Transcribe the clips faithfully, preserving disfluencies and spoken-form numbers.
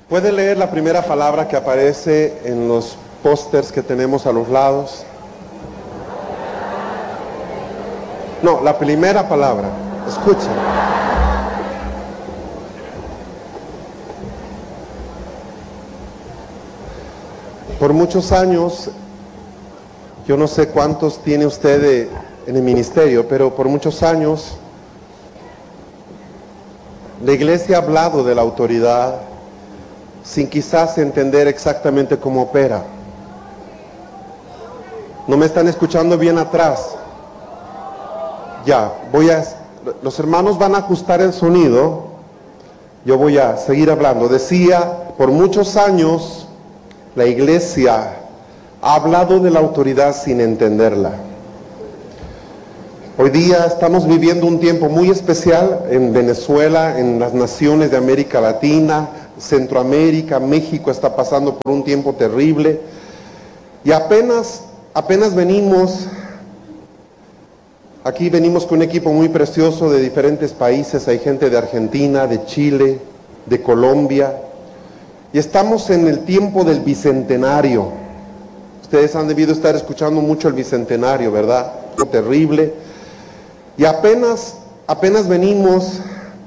¿Puede leer la primera palabra que aparece en los pósters que tenemos a los lados? No, la primera palabra. Escuchen. Por muchos años, yo no sé cuántos tiene usted de, en el ministerio, pero por muchos años la iglesia ha hablado de la autoridad sin quizás entender exactamente cómo opera. ¿No me están escuchando bien atrás? Ya, voy a... Los hermanos van a ajustar el sonido. Yo voy a seguir hablando. Decía, por muchos años la iglesia ha hablado de la autoridad sin entenderla. Hoy día estamos viviendo un tiempo muy especial en Venezuela, en las naciones de América Latina, Centroamérica, México está pasando por un tiempo terrible. Y apenas, apenas venimos, aquí venimos con un equipo muy precioso de diferentes países, hay gente de Argentina, de Chile, de Colombia, y estamos en el tiempo del Bicentenario. Ustedes han debido estar escuchando mucho el Bicentenario, ¿verdad? Terrible. Y apenas, apenas venimos,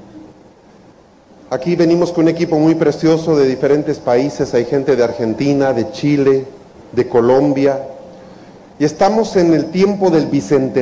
aquí venimos con un equipo muy precioso de diferentes países, hay gente de Argentina, de Chile, de Colombia, y estamos en el tiempo del Bicentenario.